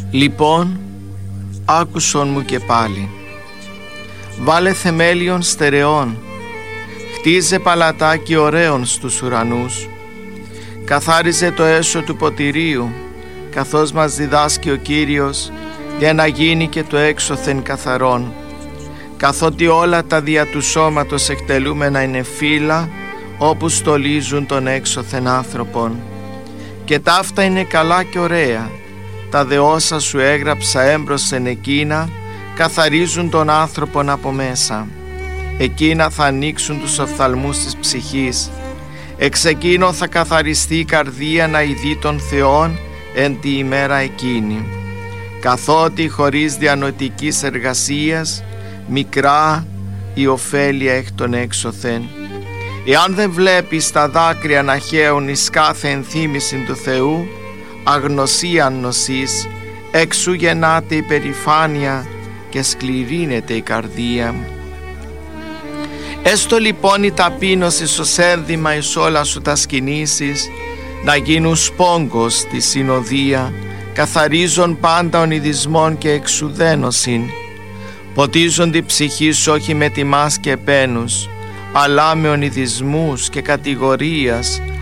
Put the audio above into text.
Λοιπόν, άκουσον μου και πάλι. Βάλε θεμέλιον στερεών, χτίζε παλατάκι ωραίων στους ουρανούς, καθάριζε το έσω του ποτηρίου, καθώς μας διδάσκει ο Κύριος, για να γίνει και το έξωθεν καθαρόν, καθότι όλα τα δια του σώματος εκτελούμενα είναι φύλλα, όπου στολίζουν τον έξωθεν άνθρωπον. Και ταύτα είναι καλά και ωραία, τα δε όσα σου έγραψα έμπροσθεν εκείνα, καθαρίζουν τον άνθρωπον από μέσα. Εκείνα θα ανοίξουν τους οφθαλμούς της ψυχής. Εξ εκείνο θα καθαριστεί η καρδία να ειδεί των Θεών εν τη ημέρα εκείνη. Καθότι χωρίς διανοητικής εργασίας, μικρά η ωφέλεια εκ των έξωθεν. Εάν δεν βλέπεις τα δάκρυα να χέουν εις κάθε ενθύμηση του Θεού, αγνωσίαν νοσείς, εξού γεννάται η περηφάνεια και σκληρύνεται η καρδία. Έστω λοιπόν η ταπείνωση ως ένδυμα εις όλα σου τα σκηνήσεις, να γίνουν σπόγκος τη συνοδεία, καθαρίζον πάντα ονειδισμών και εξουδένωσιν. Ποτίζον τη ψυχή σου όχι με τιμάς και πένους, αλλά με ονειδισμούς και κατηγορίας,